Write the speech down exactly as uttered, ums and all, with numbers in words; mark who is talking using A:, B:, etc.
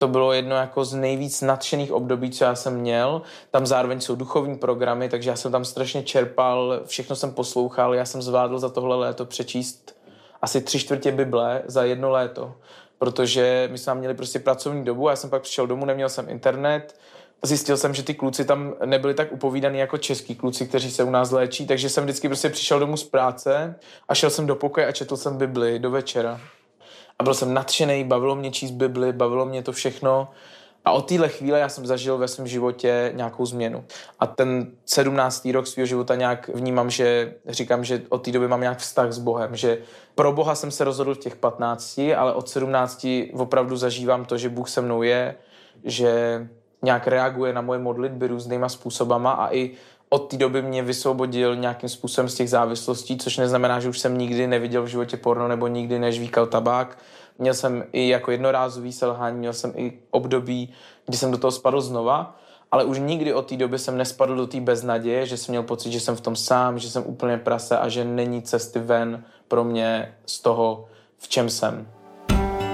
A: To bylo jedno jako z nejvíc nadšených období, co já jsem měl. Tam zároveň jsou duchovní programy, takže já jsem tam strašně čerpal, všechno jsem poslouchal, já jsem zvládl za tohle léto přečíst asi tři čtvrtě Bible za jedno léto, protože my jsme měli prostě pracovní dobu a já jsem pak přišel domů, neměl jsem internet, zjistil jsem, že ty kluci tam nebyli tak upovídaný jako český kluci, kteří se u nás léčí, takže jsem vždycky prostě přišel domů z práce a šel jsem do pokoje a četl jsem Bibli do večera. A byl jsem nadšenej, bavilo mě číst Bibli, bavilo mě to všechno. A od téhle chvíle já jsem zažil ve svém životě nějakou změnu. A ten sedmnáctý rok svého života nějak vnímám, že říkám, že od té doby mám nějak vztah s Bohem, že pro Boha jsem se rozhodl v těch patnácti, ale od sedmnácti opravdu zažívám to, že Bůh se mnou je, že nějak reaguje na moje modlitby různýma způsobama a i od té doby mě vysvobodil nějakým způsobem z těch závislostí, což neznamená, že už jsem nikdy neviděl v životě porno nebo nikdy nežvíkal tabák. Měl jsem i jako jednorázový selhání, měl jsem i období, kdy jsem do toho spadl znova, ale už nikdy od té doby jsem nespadl do té beznaděje, že jsem měl pocit, že jsem v tom sám, že jsem úplně prase a že není cesty ven pro mě z toho, v čem jsem.